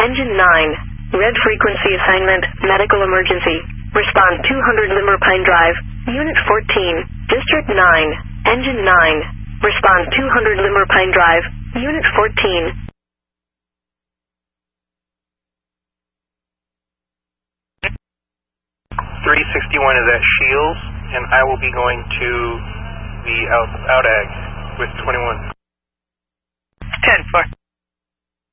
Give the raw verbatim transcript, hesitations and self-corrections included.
Engine nine. Red frequency assignment, medical emergency. Respond two hundred Limmer Pine Drive, Unit fourteen, District nine. Engine nine. Respond two hundred Limmer Pine Drive, Unit fourteen. three sixty-one is at Shields, and I will be going to the out, out ag with twenty-one. ten four.